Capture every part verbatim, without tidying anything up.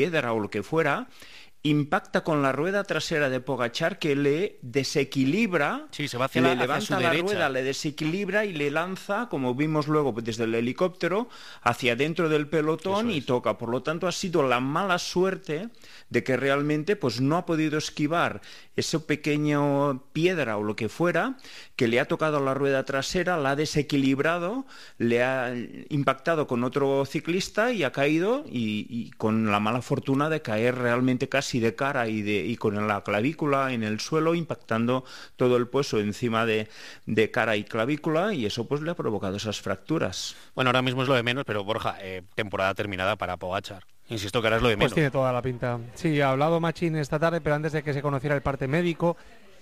piedra o lo que fuera, impacta con la rueda trasera de Pogačar, que le desequilibra, sí, se va hacia le la, levanta hacia su la derecha. rueda, le desequilibra y le lanza, como vimos luego desde el helicóptero, hacia dentro del pelotón y toca. Por lo tanto, ha sido la mala suerte de que realmente pues no ha podido esquivar esa pequeña piedra o lo que fuera, que le ha tocado la rueda trasera, la ha desequilibrado, le ha impactado con otro ciclista y ha caído, y, y con la mala fortuna de caer realmente casi de cara y, de, y con la clavícula en el suelo, impactando todo el peso encima de, de cara y clavícula, y eso pues le ha provocado esas fracturas. Bueno, ahora mismo es lo de menos, pero Borja, eh, temporada terminada para Pogačar. Insisto que ahora es lo de menos. Pues tiene toda la pinta. Sí, ha hablado Machín esta tarde, pero antes de que se conociera el parte médico,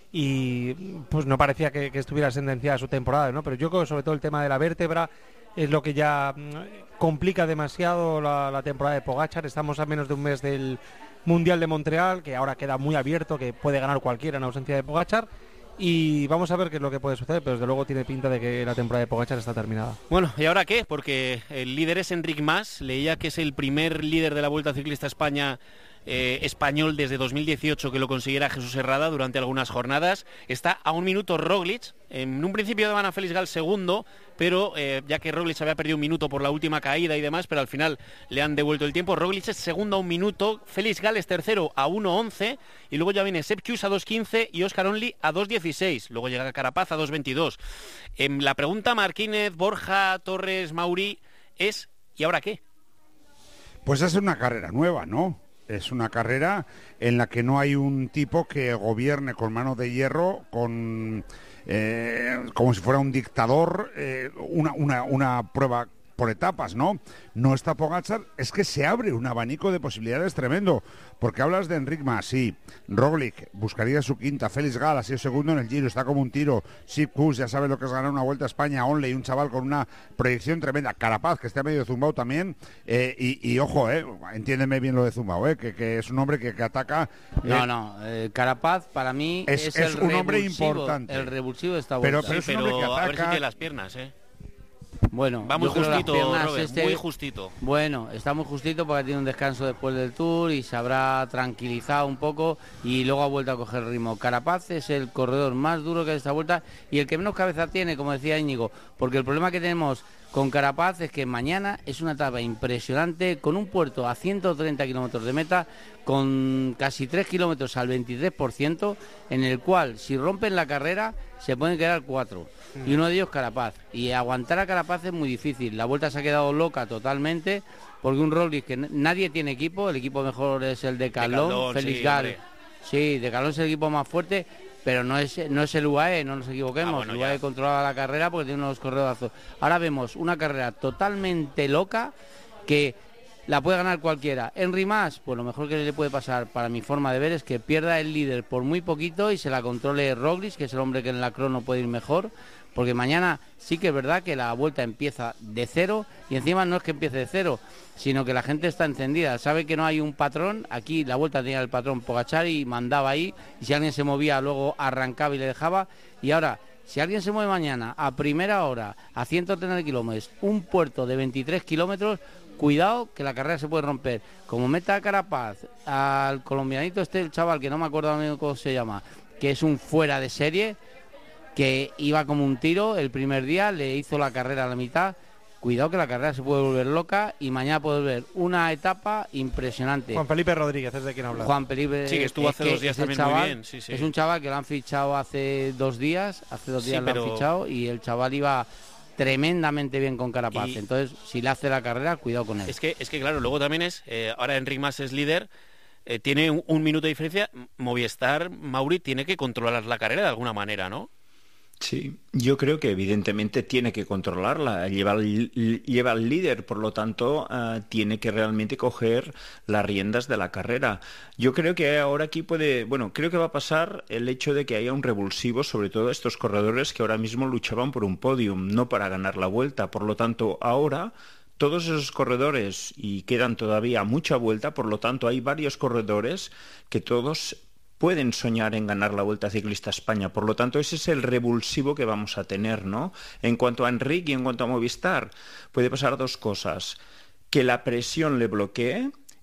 y pues no parecía que, que estuviera sentenciada su temporada, ¿no? Pero yo creo que sobre todo el tema de la vértebra es lo que ya complica demasiado la, la temporada de Pogačar. Estamos a menos de un mes del Mundial de Montreal, que ahora queda muy abierto, que puede ganar cualquiera en ausencia de Pogačar, y vamos a ver qué es lo que puede suceder, pero desde luego tiene pinta de que la temporada de Pogačar está terminada. Bueno, ¿y ahora qué? Porque el líder es Enric Mas, leía que es el primer líder de la Vuelta Ciclista a España eh, español desde dos mil dieciocho que lo consiguiera Jesús Herrada durante algunas jornadas. Está a un minuto Roglic. En un principio daban a Félix Gal segundo, pero eh, ya que Roglic había perdido un minuto por la última caída y demás, pero al final le han devuelto el tiempo. Roglic es segundo a un minuto, Félix Gal es tercero a uno once, y luego ya viene Sepp Kuss a dos quince y Óscar Only a dos dieciséis. Luego llega Carapaz a dos veintidós. Eh, la pregunta, Marquínez, Borja, Torres, Mauri, es ¿y ahora qué? Pues es una carrera nueva, ¿no? Es una carrera en la que no hay un tipo que gobierne con mano de hierro, con eh, como si fuera un dictador, eh, una, una, una prueba por etapas, ¿no? No está Pogačar, es que se abre un abanico de posibilidades tremendo, porque hablas de Enric Mas, sí, Roglic buscaría su quinta, Félix Gal ha sido segundo en el Giro, está como un tiro, Sepp Kuss ya sabe lo que es ganar una Vuelta a España, Onley, un chaval con una proyección tremenda, Carapaz, que está medio zumbao también, eh, y, y ojo, eh, entiéndeme bien lo de zumbao, eh, que, que es un hombre que, que ataca... Eh, no, no, eh, Carapaz para mí es, es, es es el un hombre revulsivo, importante. el revulsivo de esta Vuelta. Pero, pero, sí, es un pero hombre que ataca... a ver si tiene las piernas, ¿eh? Bueno, va muy justito, Robert, este... muy justito. Bueno, está muy justito porque tiene un descanso después del Tour y se habrá tranquilizado un poco y luego ha vuelto a coger ritmo. Carapaz es el corredor más duro que hay esta Vuelta y el que menos cabeza tiene, como decía Íñigo, porque el problema que tenemos con Carapaz es que mañana es una etapa impresionante con un puerto a ciento treinta kilómetros de meta, con casi tres kilómetros al veintitrés por ciento, en el cual si rompen la carrera se pueden quedar cuatro. Y uno de ellos Carapaz, y aguantar a Carapaz es muy difícil. La Vuelta se ha quedado loca totalmente porque un Roglic que nadie tiene equipo, el equipo mejor es el de Calón, Félix sí, Gal, hombre. sí, de Calón es el equipo más fuerte, pero no es no es el U A E, no nos equivoquemos. Ah, bueno, el U A E ya controlaba la carrera porque tiene unos corredores. Ahora vemos una carrera totalmente loca que la puede ganar cualquiera. Enric Mas, pues lo mejor que le puede pasar, para mi forma de ver, es que pierda el líder por muy poquito y se la controle Roglic, que es el hombre que en la crono puede ir mejor, porque mañana sí que es verdad que la Vuelta empieza de cero, y encima no es que empiece de cero, sino que la gente está encendida, sabe que no hay un patrón. Aquí la Vuelta tenía el patrón Pogačar y mandaba ahí, y si alguien se movía luego arrancaba y le dejaba, y ahora si alguien se mueve mañana a primera hora a ciento treinta kilómetros, un puerto de veintitrés kilómetros, cuidado que la carrera se puede romper. Como meta a Carapaz, al colombianito este, el chaval que no me acuerdo ahora mismo cómo se llama, que es un fuera de serie, que iba como un tiro el primer día, le hizo la carrera a la mitad. Cuidado que la carrera se puede volver loca y mañana puede ver una etapa impresionante. Juan Felipe Rodríguez es de quien habla. Juan Felipe, sí, que estuvo hace que dos días también chaval, muy bien. Sí, sí. Es un chaval que lo han fichado hace dos días, hace dos días sí, lo pero... han fichado y el chaval iba tremendamente bien con Carapaz. Y... Entonces, si le hace la carrera, cuidado con él. Es que, es que claro, luego también es, eh, ahora Enric Mas es líder, eh, tiene un, un minuto de diferencia, Movistar, Mauri, tiene que controlar la carrera de alguna manera, ¿no? Sí, yo creo que evidentemente tiene que controlarla, lleva al, lleva al líder, por lo tanto uh, tiene que realmente coger las riendas de la carrera. Yo creo que ahora aquí puede, bueno, creo que va a pasar el hecho de que haya un revulsivo, sobre todo estos corredores que ahora mismo luchaban por un podium, no para ganar la Vuelta. Por lo tanto, ahora todos esos corredores, y quedan todavía mucha vuelta, por lo tanto hay varios corredores que todos pueden soñar en ganar la Vuelta Ciclista a España. Por lo tanto, ese es el revulsivo que vamos a tener, ¿no? En cuanto a Enric y en cuanto a Movistar, puede pasar dos cosas: que la presión le bloquee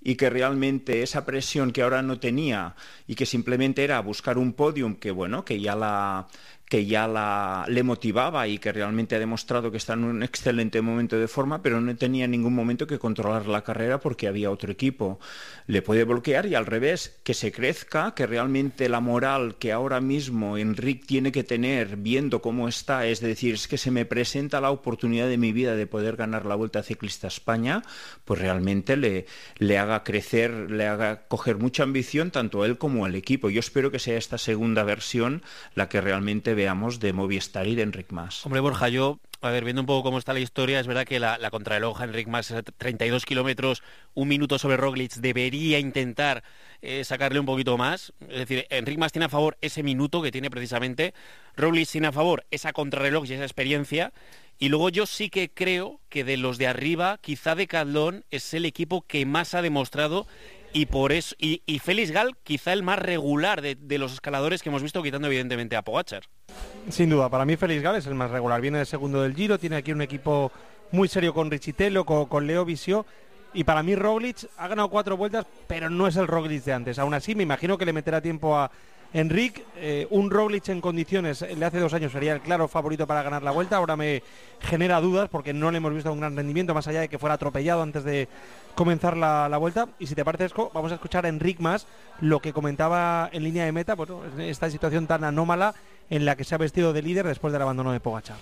y que realmente esa presión que ahora no tenía y que simplemente era buscar un podium que, bueno, que ya la... que ya la, le motivaba y que realmente ha demostrado que está en un excelente momento de forma, pero no tenía en ningún momento que controlar la carrera porque había otro equipo. Le puede bloquear y al revés, que se crezca, que realmente la moral que ahora mismo Enric tiene que tener viendo cómo está, es decir, es que se me presenta la oportunidad de mi vida de poder ganar la Vuelta Ciclista a España, pues realmente le, le haga crecer, le haga coger mucha ambición tanto él como el equipo. Yo espero que sea esta segunda versión la que realmente veamos de Movistar y de Enric Mas. Hombre, Borja, yo, a ver, viendo un poco cómo está la historia, es verdad que la, la contrarreloj Enric Mas, treinta y dos kilómetros, un minuto sobre Roglic, debería intentar eh, sacarle un poquito más. Es decir, Enric Mas tiene a favor ese minuto que tiene precisamente, Roglic tiene a favor esa contrarreloj y esa experiencia. Y luego yo sí que creo que de los de arriba, quizá Decathlon es el equipo que más ha demostrado. Y por eso y, y Félix Gal, quizá el más regular de, de los escaladores que hemos visto, quitando evidentemente a Pogačar. Sin duda, para mí Félix Gal es el más regular. Viene de segundo del Giro, tiene aquí un equipo muy serio con Richitello, con, con Leo Visio. Y para mí Roglic ha ganado cuatro vueltas, pero no es el Roglic de antes. Aún así, me imagino que le meterá tiempo a Enric. Eh, un Roglic en condiciones de hace dos años sería el claro favorito para ganar la Vuelta. Ahora me genera dudas porque no le hemos visto un gran rendimiento, más allá de que fuera atropellado antes de comenzar la, la Vuelta. Y si te parece, Esco, vamos a escuchar a Enric Mas lo que comentaba en línea de meta, bueno, esta situación tan anómala en la que se ha vestido de líder después del abandono de Pogačar.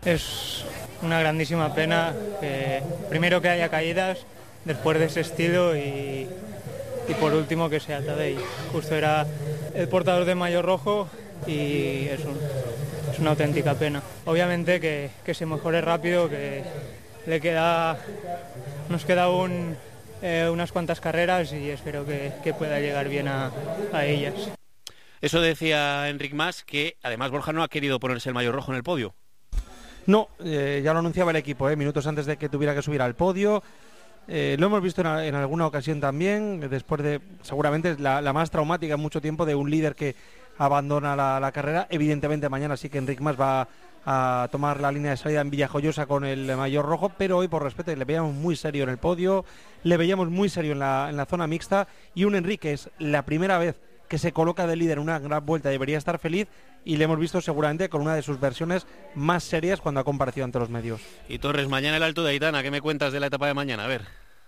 Es una grandísima pena que primero que haya caídas después de ese estilo y, y por último que sea Tadej. Justo era el portador de maillot rojo y es, un, es una auténtica pena. Obviamente que, que se mejore rápido, que le queda, nos queda un, eh, unas cuantas carreras y espero que, que pueda llegar bien a, a ellas. Eso decía Enric Mas, que además Borja no ha querido ponerse el maillot rojo en el podio. No, eh, ya lo anunciaba el equipo, eh, minutos antes de que tuviera que subir al podio. Eh, lo hemos visto en, en alguna ocasión también, después de, seguramente la, la más traumática en mucho tiempo, de un líder que abandona la, la carrera. Evidentemente mañana sí que Enric Mas va a tomar la línea de salida en Villajoyosa con el maillot rojo, pero hoy por respeto le veíamos muy serio en el podio, le veíamos muy serio en la, en la zona mixta, y un Enric que es la primera vez que se coloca de líder en una gran vuelta, debería estar feliz, y le hemos visto seguramente con una de sus versiones más serias cuando ha comparecido ante los medios. Y Torres, mañana el Alto de Aitana, ¿qué me cuentas de la etapa de mañana? A ver.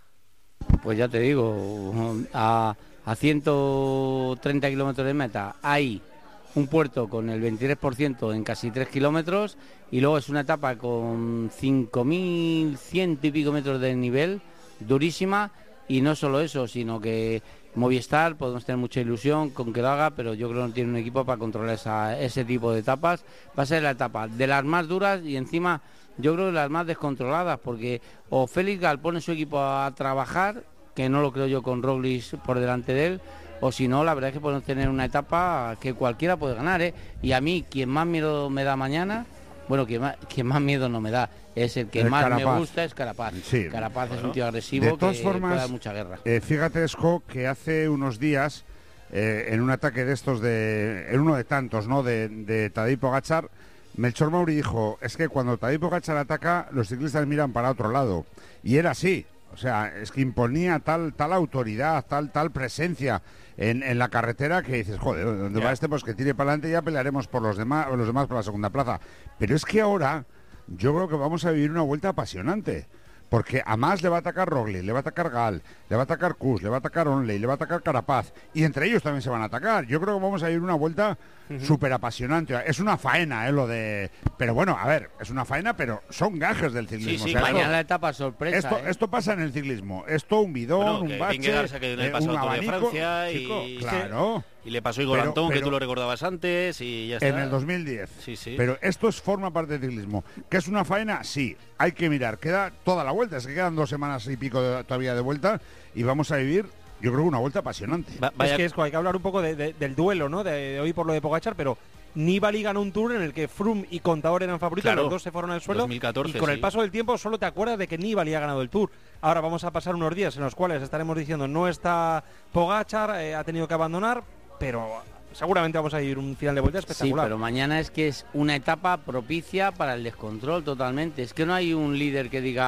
Pues ya te digo, a, a ciento treinta kilómetros de meta hay un puerto con el veintitrés por ciento en casi tres kilómetros, y luego es una etapa con cinco mil cien y pico metros de nivel, durísima, y no solo eso, sino que Movistar, podemos tener mucha ilusión con que lo haga, pero yo creo que no tiene un equipo para controlar esa, ese tipo de etapas. Va a ser la etapa de las más duras y encima yo creo que las más descontroladas, porque o Félix Gal pone su equipo a trabajar, que no lo creo yo con Roglic por delante de él, o si no, la verdad es que podemos tener una etapa que cualquiera puede ganar, ¿eh? Y a mí, quien más miedo me da mañana, bueno, quien más, quien más miedo no me da, es el que el más Carapaz. Me gusta, es Carapaz. Sí. Carapaz bueno, es un tío agresivo de todas que formas, puede dar mucha guerra. Eh, fíjate, Esco, que hace unos días, eh, en un ataque de estos, de en uno de tantos, ¿no?, de, de Tadej Pogačar, Melchor Mauri dijo, es que cuando Tadej Pogačar ataca, los ciclistas miran para otro lado. Y era así. O sea, es que imponía tal tal autoridad, tal tal presencia en, en la carretera que dices, joder, ¿dónde va este? Pues que tire para adelante y ya pelearemos por los demás, los demás por la segunda plaza. Pero es que ahora yo creo que vamos a vivir una vuelta apasionante. Porque a Mas le va a atacar Roglic, le va a atacar Gal, le va a atacar Kuss, le va a atacar Onley, le va a atacar Carapaz. Y entre ellos también se van a atacar. Yo creo que vamos a vivir una vuelta uh-huh. súper apasionante. Es una faena, ¿eh? Lo de... Pero bueno, a ver, es una faena, pero son gajes del ciclismo. Sí, sí, o sea, mañana esto, la etapa sorpresa. Esto, ¿eh? esto pasa en el ciclismo. Esto, un bidón, bueno, un bache, que en el eh, un abanico. De Francia chico, y... claro. Y le pasó Igor pero, Antón, pero, que tú lo recordabas antes, y ya está. En el dos mil diez. Sí, sí. Pero esto es forma parte del ciclismo. ¿Que es una faena? Sí. Hay que mirar. Queda toda la vuelta. Es que quedan dos semanas y pico de, todavía de vuelta. Y vamos a vivir, yo creo, una vuelta apasionante. Va, vaya... Es que es, hay que hablar un poco de, de, del duelo, ¿no? De, de hoy por lo de Pogačar, pero Nibali ganó un Tour en el que Froome y Contador eran favoritos, claro, los dos se fueron al suelo. dos mil catorce, y con sí. el paso del tiempo solo te acuerdas de que Nibali ha ganado el Tour. Ahora vamos a pasar unos días en los cuales estaremos diciendo no está Pogačar, eh, ha tenido que abandonar, pero seguramente vamos a ir un final de vuelta espectacular. Sí, pero mañana es que es una etapa propicia para el descontrol totalmente. Es que no hay un líder que diga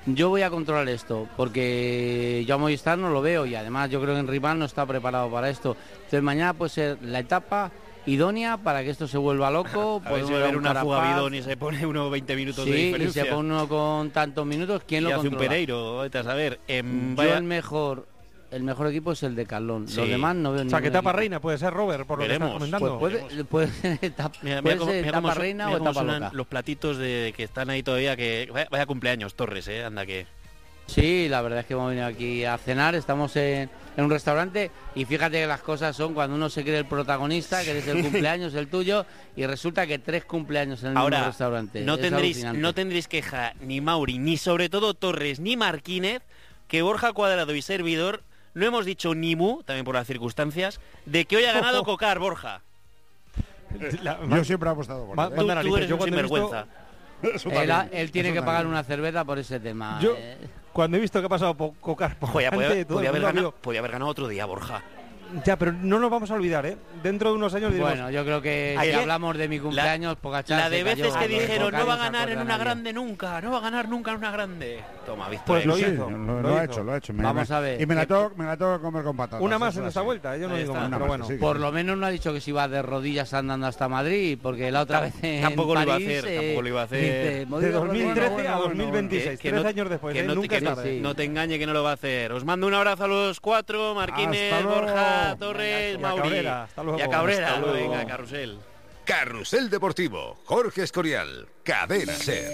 yo voy a controlar esto, porque yo a Movistar no lo veo y además yo creo que en rival no está preparado para esto. Entonces mañana puede ser la etapa idónea para que esto se vuelva loco. A ver si va a haber una fuga bidón y se pone uno veinte minutos sí, de diferencia. Y se pone uno con tantos minutos, ¿quién y lo hace controla? un Pereiro, vete a saber. Eh, yo vaya... el mejor... El mejor equipo es el de Carlón. Sí. Los demás no veo ningún. O sea, que etapa equipo. reina puede ser Robert, por Veremos. lo que estás comentando. Pues puede, puede ser etapa, Mira, puede mira cómo, ser mira etapa cómo su- reina mira o cómo etapa suenan loca. los platitos de que están ahí todavía, que vaya, vaya cumpleaños Torres, eh, anda que... Sí, la verdad es que hemos venido aquí a cenar, estamos en, en un restaurante y fíjate que las cosas son cuando uno se cree el protagonista, que eres el cumpleaños, el tuyo, y resulta que tres cumpleaños en el Ahora, mismo restaurante. no Es tendréis, alucinante. no tendréis queja ni Mauri, ni sobre todo Torres, ni Marquínez, que Borja Cuadrado y servidor no hemos dicho ni mu, también por las circunstancias, de que hoy ha ganado Cocar, Borja. La- Yo siempre he apostado por Ma- él, ¿eh? Tú, Manda tú narices. eres Yo un cuando he visto- sinvergüenza. Eso Él, también, él tiene eso que pagar también. una cerveza por ese tema. Yo, eh. cuando he visto que ha pasado por Cocar por Podía, delante, podía- todo el podía haber mundo ha ganado, habido- podía haber ganado otro día, Borja. Ya, pero no nos vamos a olvidar, ¿eh? Dentro de unos años diremos, Bueno, yo creo que Hay si que- hablamos de mi cumpleaños, Pogacar La se de veces cayó, que lo de dijeron, Pogacar no va a se ganar en acuerda una nadie. grande nunca, no va a ganar nunca en una grande. Toma, Víctor. Pues lo Sí, hizo, lo, lo lo ha hizo. hecho, lo ha hecho. Me- Vamos me- a ver. Y me la Que- tengo, me la tengo que comer con patatas. una más eso en es esta así. vuelta, yo no Ahí digo está. más, Una pero más, bueno. sí. Por lo menos no ha dicho que se iba de rodillas andando hasta Madrid, porque la otra vez en Tampoco lo iba a París, hacer, eh, tampoco lo iba a hacer. dice, "Me voy De rodillas". dos mil trece bueno, a bueno, dos mil veintiséis, Que- que tres no- años después, que ¿eh? no, Nunca que es no- tarde. sí. no te engañe que no lo va a hacer. Os mando un abrazo a los cuatro, Marquínez, Hasta luego. Borja, Torres, Y a Mauri. Cabrera, hasta luego. Y a Cabrera, Hasta luego. venga, Carrusel. Carrusel Deportivo, Jorge Escorial, Cadena Ser.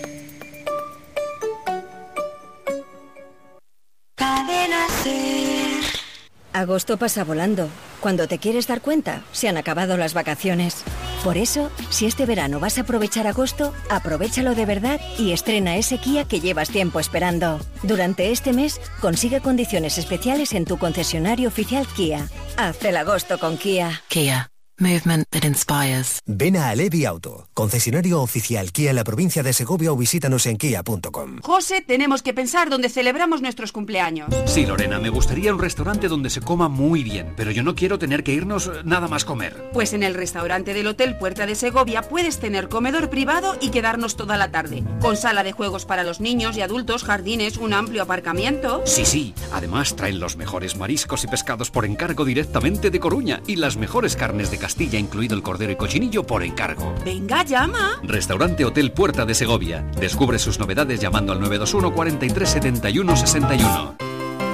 Cadena Ser. Agosto pasa volando. Cuando te quieres dar cuenta, se han acabado las vacaciones. Por eso, si este verano vas a aprovechar agosto, aprovéchalo de verdad y estrena ese Kia que llevas tiempo esperando. Durante este mes, consigue condiciones especiales en tu concesionario oficial Kia. Haz el agosto con Kia. Kia. Movement that inspires. Ven a Alevi Auto, concesionario oficial Kia en la provincia de Segovia o visítanos en kia punto com. José, tenemos que pensar dónde celebramos nuestros cumpleaños. Sí, Lorena, me gustaría un restaurante donde se coma muy bien, pero yo no quiero tener que irnos nada más comer. Pues en el restaurante del Hotel Puerta de Segovia puedes tener comedor privado y quedarnos toda la tarde, con sala de juegos para los niños y adultos, jardines, un amplio aparcamiento. Sí, sí, además traen los mejores mariscos y pescados por encargo directamente de Coruña y las mejores carnes de Castilla, incluido el cordero y cochinillo, por encargo. Venga, llama. Restaurante Hotel Puerta de Segovia. Descubre sus novedades llamando al nueve dos uno, cuarenta y tres, setenta y uno, sesenta y uno.